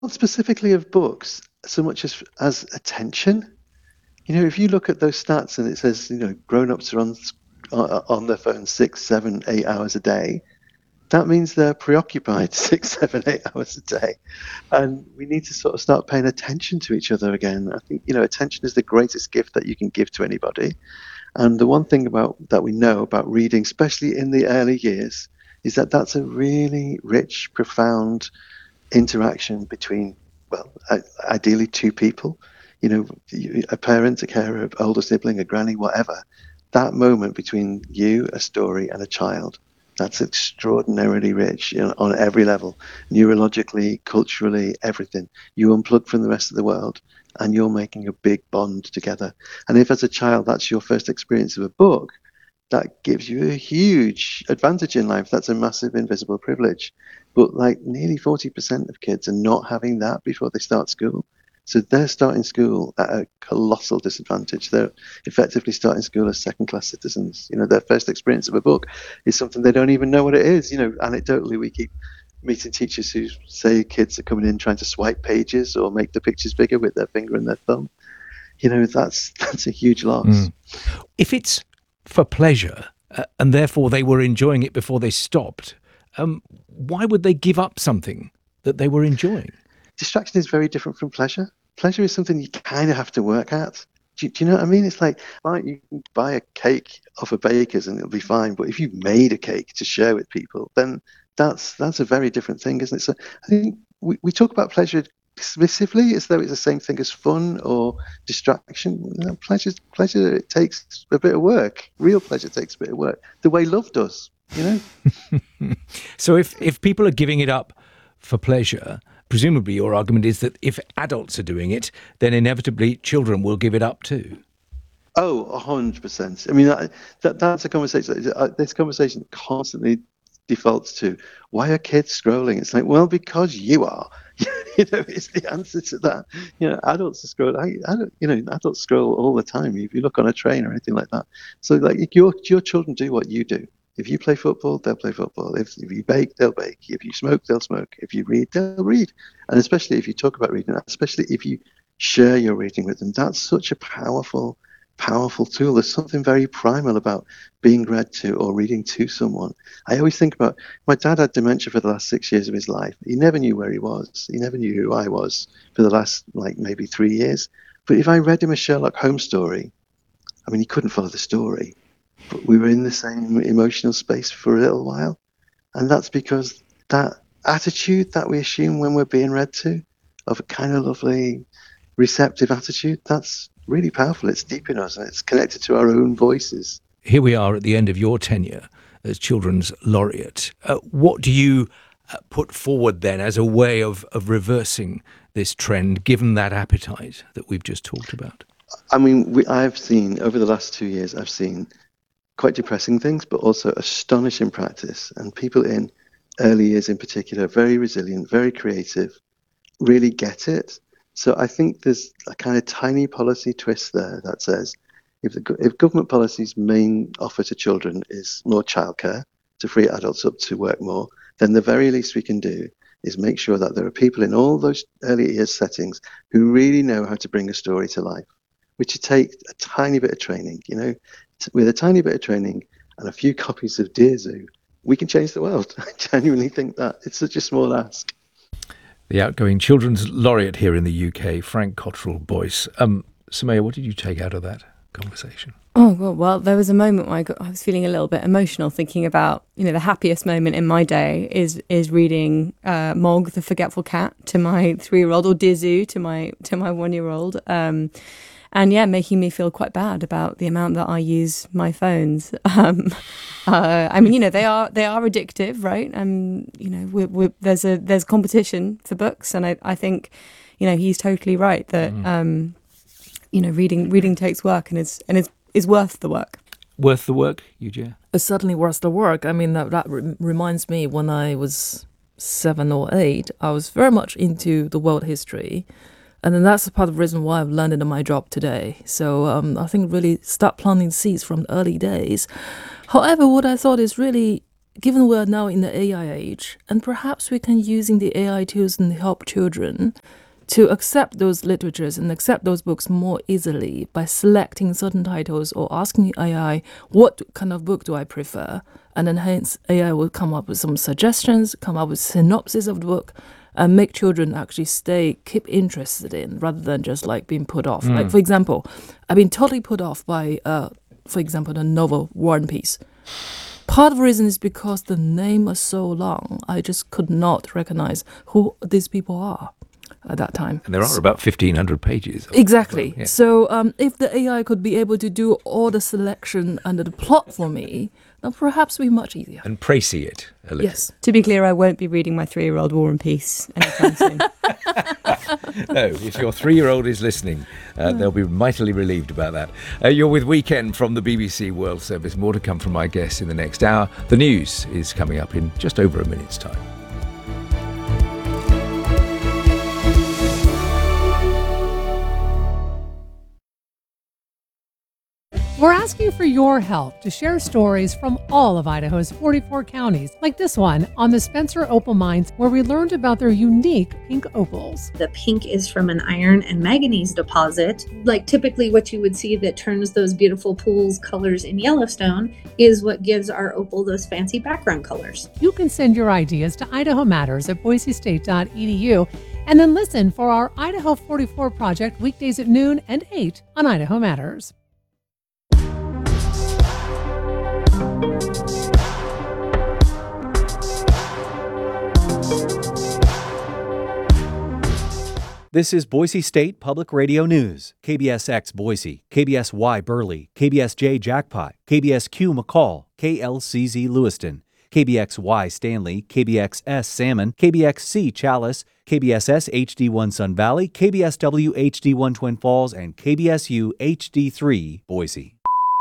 not specifically of books so much as attention. If you look at those stats and it says, grown-ups are on their phones 6, 7, 8 hours a day, that means they're preoccupied 6, 7, 8 hours a day. And we need to sort of start paying attention to each other again. I think, attention is the greatest gift that you can give to anybody. And the one thing about that we know about reading, especially in the early years, is that that's a really rich, profound interaction between, well, ideally two people, a parent, a carer, an older sibling, a granny, whatever. That moment between you, a story, and a child, that's extraordinarily rich, on every level, neurologically, culturally, everything. You unplug from the rest of the world and you're making a big bond together. And if as a child that's your first experience of a book, that gives you a huge advantage in life. That's a massive invisible privilege. But like nearly 40% of kids are not having that before they start school. So they're starting school at a colossal disadvantage. They're effectively starting school as second-class citizens. Their first experience of a book is something they don't even know what it is. Anecdotally, we keep meeting teachers who say kids are coming in trying to swipe pages or make the pictures bigger with their finger and their thumb. That's a huge loss. Mm. If it's for pleasure, and therefore they were enjoying it before they stopped, why would they give up something that they were enjoying? Distraction is very different from pleasure. Pleasure is something you kind of have to work at. Do you know what I mean? It's like, right, you can buy a cake off a baker's and it'll be fine. But if you made a cake to share with people, then that's a very different thing, isn't it? So I think we talk about pleasure dismissively as though it's the same thing as fun or distraction. Pleasure, it takes a bit of work. Real pleasure takes a bit of work. The way love does, So if people are giving it up for pleasure, presumably your argument is that if adults are doing it, then inevitably children will give it up too. Oh, 100%. I mean, that's a conversation. This conversation constantly defaults to, why are kids scrolling? It's like, well, because you are. It's the answer to that. Adults are scrolling. Adults scroll all the time. If you look on a train or anything like that. So, like, your children do what you do. If you play football, they'll play football. If you bake, they'll bake. If you smoke, they'll smoke. If you read, they'll read. And especially if you talk about reading, especially if you share your reading with them, that's such a powerful tool. There's something very primal about being read to or reading to someone. I always think about, my dad had dementia for the last 6 years of his life. He never knew where he was. He never knew who I was for the last, like, maybe 3 years. But if I read him a Sherlock Holmes story, I mean, he couldn't follow the story, but we were in the same emotional space for a little while. And that's because that attitude that we assume when we're being read to, of a kind of lovely, receptive attitude, that's really powerful. It's deep in us and it's connected to our own voices. Here we are at the end of your tenure as Children's Laureate. What do you put forward then as a way of reversing this trend, given that appetite that we've just talked about? I mean, I've seen, over the last 2 years, I've seen quite depressing things, but also astonishing practice. And people in early years in particular, very resilient, very creative, really get it. So I think there's a kind of tiny policy twist there that says, if government policy's main offer to children is more childcare to free adults up to work more, then the very least we can do is make sure that there are people in all those early years settings who really know how to bring a story to life, which would take a tiny bit of training. With a tiny bit of training and a few copies of Dear Zoo, we can change the world. I genuinely think that. It's such a small ask. The outgoing Children's Laureate here in the UK, Frank Cottrell Boyce. Soumaya, what did you take out of that conversation? Oh, well, there was a moment where I was feeling a little bit emotional, thinking about, the happiest moment in my day is reading Mog, the Forgetful Cat to my 3-year-old, or Dear Zoo to my 1-year-old. And yeah, making me feel quite bad about the amount that I use my phones. I mean, they are addictive, right? There's competition for books, and I think, he's totally right that reading takes work and is worth the work. Worth the work, Yujia? It's certainly worth the work. I mean, that reminds me, when I was 7 or 8, I was very much into the world history. And then that's part of the reason why I've landed in my job today. So I think really start planting seeds from the early days. However, what I thought is really given we're now in the AI age, and perhaps we can using the AI tools and help children to accept those literatures and accept those books more easily by selecting certain titles or asking AI, what kind of book do I prefer? And then hence AI will come up with some suggestions, come up with synopsis of the book, and make children actually keep interested in, rather than just like being put off. Like, for example, I've been totally put off by, for example, the novel War and Peace. Part of the reason is because the name was so long, I just could not recognize who these people are at that time. And there are about 1,500 pages. Exactly. Yeah. So if the AI could be able to do all the selection under the plot for me, then perhaps it would be much easier. And précis it a little. Yes. To be clear, I won't be reading my 3-year-old War and Peace anytime soon. No, if your 3-year-old is listening, they'll be mightily relieved about that. You're with Weekend from the BBC World Service. More to come from my guests in the next hour. The news is coming up in just over a minute's time. We're asking for your help to share stories from all of Idaho's 44 counties, like this one on the Spencer Opal Mines, where we learned about their unique pink opals. The pink is from an iron and manganese deposit. Like typically what you would see that turns those beautiful pools colors in Yellowstone is what gives our opal those fancy background colors. You can send your ideas to Idaho Matters at boisestate.edu and then listen for our Idaho 44 project weekdays at noon and 8 on Idaho Matters. This is Boise State Public Radio News. KBSX Boise, KBSY Burley, KBSJ Jackpot, KBSQ McCall, KLCZ Lewiston, KBXY Stanley, KBXS Salmon, KBXC Chalice, KBSS HD1 Sun Valley, KBSW HD1 Twin Falls, and KBSU HD3 Boise.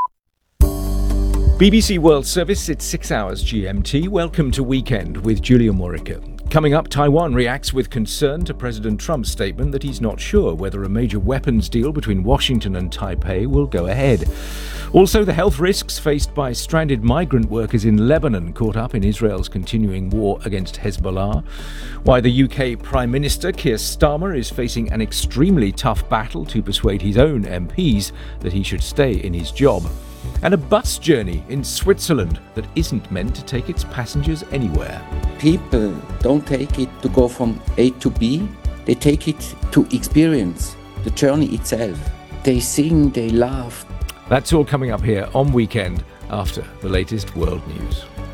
BBC World Service, it's 6 hours GMT. Welcome to Weekend with Julia Morica. Coming up, Taiwan reacts with concern to President Trump's statement that he's not sure whether a major weapons deal between Washington and Taipei will go ahead. Also, the health risks faced by stranded migrant workers in Lebanon caught up in Israel's continuing war against Hezbollah. Why the UK Prime Minister Keir Starmer is facing an extremely tough battle to persuade his own MPs that he should stay in his job. And a bus journey in Switzerland that isn't meant to take its passengers anywhere. People don't take it to go from A to B, they take it to experience the journey itself. They sing, they laugh. That's all coming up here on Weekend after the latest world news.